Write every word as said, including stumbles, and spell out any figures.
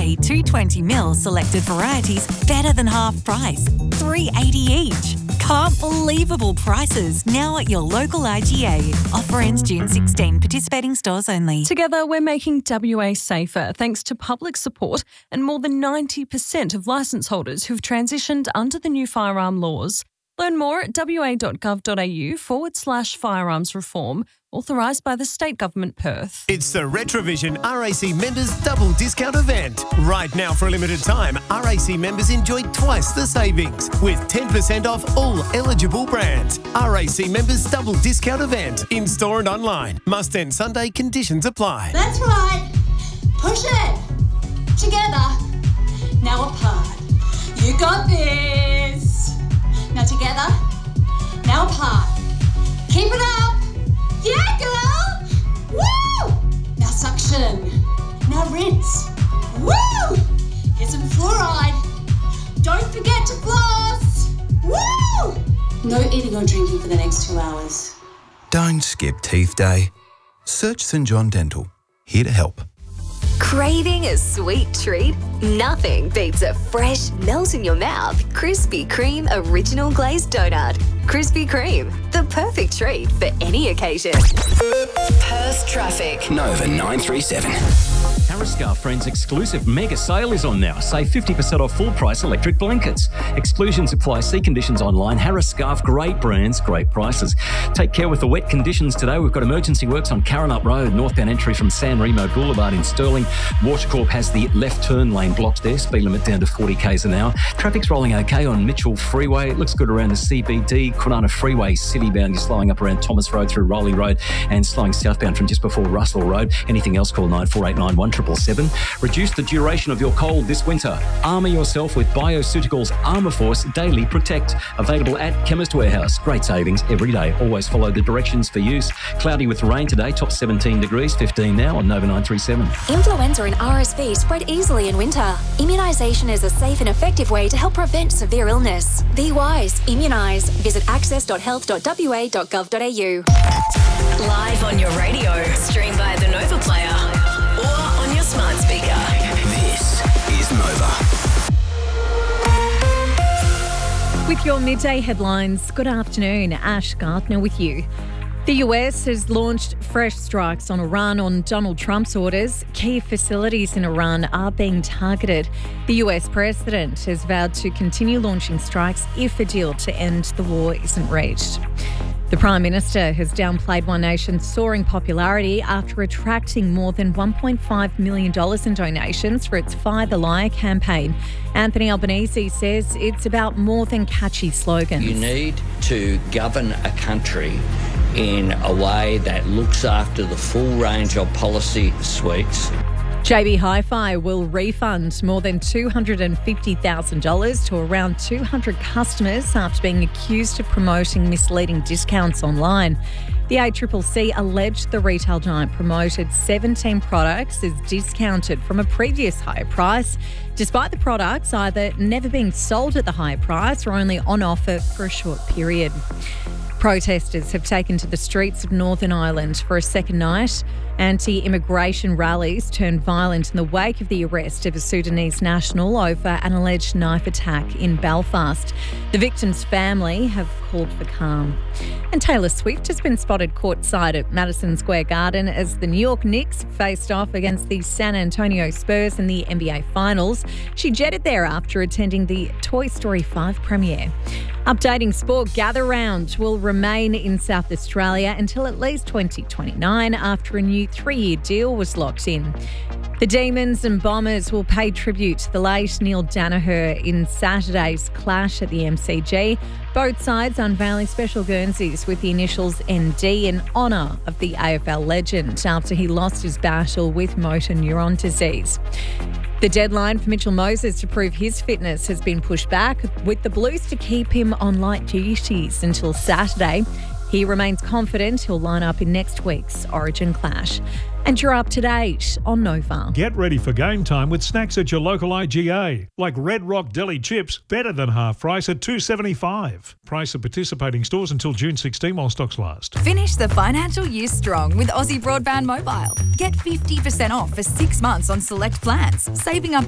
Free two hundred twenty milliliter selected varieties better than half price. three dollars eighty each. Can't believable prices now at your local I G A. Offer ends June sixteenth. Participating stores only. Together, we're making W A safer thanks to public support and more than ninety percent of licence holders who've transitioned under the new firearm laws. Learn more at wa.gov.au forward slash firearms reform, authorised by the State Government Perth. It's the Retrovision R A C members double discount event. Right now for a limited time, R A C members enjoy twice the savings with ten percent off all eligible brands. R A C members double discount event in store and online. Must end Sunday, conditions apply. That's right. Push it. Together. Now apart. You got this. Now together. Now apart. Keep it up. Yeah, girl! Woo! Now suction. Now rinse. Woo! Here's some fluoride. Don't forget to floss. Woo! No eating or drinking for the next two hours. Don't skip teeth day. Search St John Dental. Here to help. Craving a sweet treat? Nothing beats a fresh, melt-in-your-mouth Krispy Kreme Original Glazed Donut. Krispy Kreme, the perfect treat for any occasion. Perth traffic. Nova nine three seven. Harris Scarf Friends exclusive mega sale is on now. Save fifty percent off full price electric blankets. Exclusions apply. See conditions online. Harris Scarf, great brands, great prices. Take care with the wet conditions today. We've got emergency works on Karrinyup Road, northbound entry from San Remo Boulevard in Stirling. Watercorp has the left turn lane blocked there. Speed limit down to forty k's an hour. Traffic's rolling okay on Mitchell Freeway. It looks good around the C B D. Kwinana Freeway, citybound. You're slowing up around Thomas Road through Rowley Road and slowing southbound from just before Russell Road. Anything else, call nine four eight nine one seven seven seven. Reduce the duration of your cold this winter. Armour yourself with Bioceuticals Armour Force Daily Protect. Available at Chemist Warehouse. Great savings every day. Always follow the directions for use. Cloudy with rain today. Top seventeen degrees, fifteen now on Nova nine three seven. Influenza and R S V spread easily in winter. Immunisation is a safe and effective way to help prevent severe illness. Be wise. Immunise. Visit access dot health dot w a dot gov dot a u. Live on your radio. Stream via the Nova Player or on your smart speaker. This is Nova. With your midday headlines, good afternoon. Ash Gardner with you. The U S has launched fresh strikes on Iran on Donald Trump's orders. Key facilities in Iran are being targeted. The U S president has vowed to continue launching strikes if a deal to end the war isn't reached. The Prime Minister has downplayed One Nation's soaring popularity after attracting more than one point five million dollars in donations for its Fight the Liar campaign. Anthony Albanese says it's about more than catchy slogans. You need to govern a country in a way that looks after the full range of policy suites. J B Hi-Fi will refund more than two hundred fifty thousand dollars to around two hundred customers after being accused of promoting misleading discounts online. The A C C C alleged the retail giant promoted seventeen products as discounted from a previous higher price, despite the products either never being sold at the higher price or only on offer for a short period. Protesters have taken to the streets of Northern Ireland for a second night. Anti-immigration rallies turned violent in the wake of the arrest of a Sudanese national over an alleged knife attack in Belfast. The victim's family have called for calm. And Taylor Swift has been spotted courtside at Madison Square Garden as the New York Knicks faced off against the San Antonio Spurs in the N B A Finals. She jetted there after attending the Toy Story five premiere. Updating sport, Gather Round will remain in South Australia until at least twenty twenty-nine after a new three-year deal was locked in. The Demons and Bombers will pay tribute to the late Neil Danaher in Saturday's clash at the M C G. Both sides unveiling special Guernseys with the initials N D in honour of the A F L legend after he lost his battle with motor neuron disease. The deadline for Mitchell Moses to prove his fitness has been pushed back, with the Blues to keep him on light duties until Saturday. He remains confident he'll line up in next week's Origin clash. And you're up to date on Nova. Get ready for game time with snacks at your local I G A, like Red Rock Deli chips, better than half price at two dollars seventy-five. Price of participating stores until June sixteenth while stocks last. Finish the financial year strong with Aussie Broadband Mobile. Get fifty percent off for six months on select plans, saving up